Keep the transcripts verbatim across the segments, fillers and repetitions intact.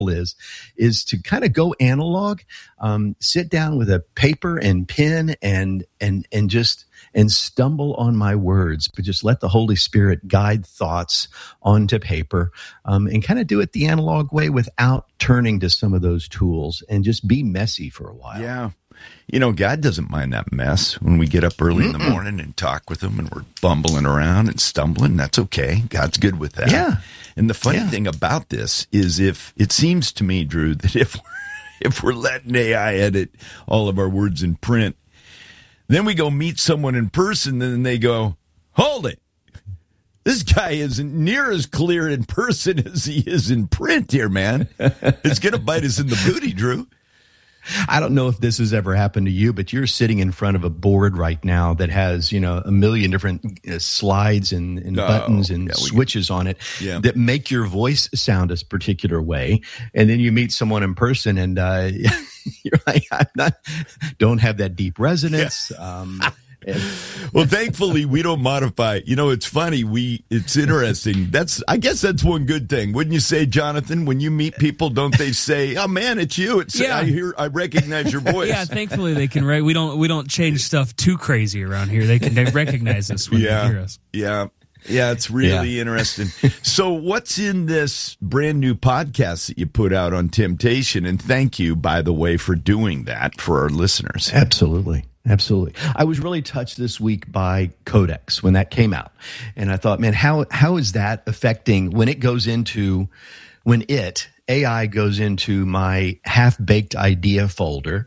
is, is to kind of go analog, um, sit down with a paper and pen and, and, and just, and stumble on my words, but just let the Holy Spirit guide thoughts onto paper, um, and kind of do it the analog way without turning to some of those tools and just be messy for a while. Yeah. You know, God doesn't mind that mess when we get up early Mm-mm. in the morning and talk with him and we're bumbling around and stumbling. That's okay. God's good with that. Yeah. And the funny yeah. thing about this is if it seems to me, Drew, that if we're, if we're letting A I edit all of our words in print, then we go meet someone in person, and they go, hold it. This guy isn't near as clear in person as he is in print here, man. It's going to bite us in the booty, Drew. I don't know if this has ever happened to you, but you're sitting in front of a board right now that has, you know, a million different uh, slides and, and oh, buttons and yeah, switches can, on it yeah. that make your voice sound a particular way. And then you meet someone in person and uh, you're like, I'm not, don't have that deep resonance. Yeah. Um, and, well, thankfully, we don't modify. You know, it's funny. We it's interesting. That's I guess that's one good thing, wouldn't you say, Jonathan? When you meet people, don't they say, "Oh man, it's you"? It's yeah. I hear, I recognize your voice. Yeah, thankfully they can. Right, we don't we don't change stuff too crazy around here. They can they recognize us when yeah. they hear us. Yeah. Yeah, it's really yeah. interesting. So what's in this brand new podcast that you put out on temptation? And thank you, by the way, for doing that for our listeners. Absolutely. Absolutely. I was really touched this week by Codex when that came out. And I thought, man, how how is that affecting when it goes into, when it, A I goes into my half-baked idea folder,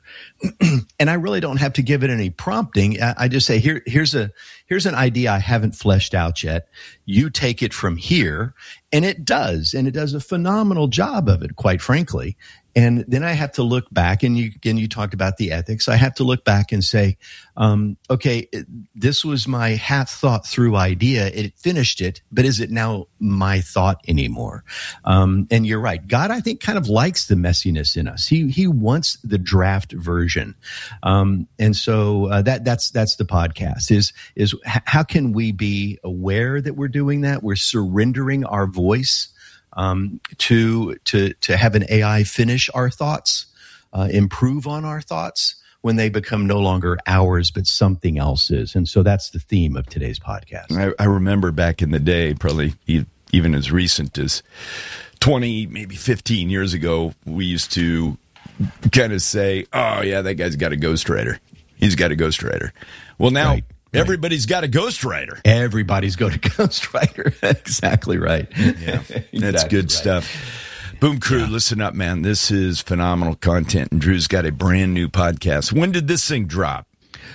and I really don't have to give it any prompting. I, I just say, here, here's a here's an idea I haven't fleshed out yet. You take it from here, and it does, and it does a phenomenal job of it, quite frankly. And then I have to look back, and you, again, you talked about the ethics. I have to look back and say, um, okay, this was my half thought through idea. It finished it, but is it now my thought anymore? Um, and you're right. God, I think, kind of likes the messiness in us. He, he wants the draft version. Um, and so, uh, that, that's, that's the podcast is, is how can we be aware that we're doing that? We're surrendering our voice Um, to to to have an A I finish our thoughts, uh, improve on our thoughts when they become no longer ours, but something else's. And so that's the theme of today's podcast. I, I remember back in the day, probably even as recent as twenty, maybe fifteen years ago, we used to kind of say, oh, yeah, that guy's got a ghostwriter. He's got a ghostwriter. Well, now... Right. Everybody's got a ghostwriter. Everybody's got a ghostwriter. Exactly right. Yeah, that's exactly good right. stuff. Boom Crew, yeah. Listen up, man. This is phenomenal content, and Drew's got a brand new podcast. When did this thing drop?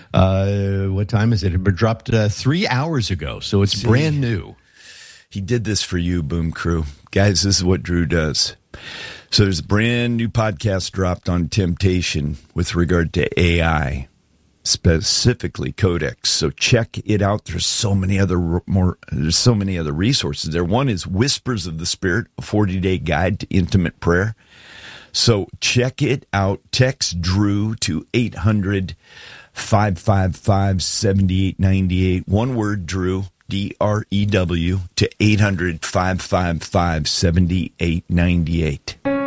Uh, what time is it? It dropped uh, three hours ago, so it's See, brand new. He did this for you, Boom Crew. Guys, this is what Drew does. So there's a brand new podcast dropped on temptation with regard to A I. Specifically Codex. So check it out. There's so many other more there's so many other resources there. One is Whispers of the Spirit, a forty-day guide to intimate prayer. So check it out. Text Drew to eight hundred, five five five, seven eight nine eight. One word, Drew, D R E W, to eight hundred, five five five, seven eight nine eight.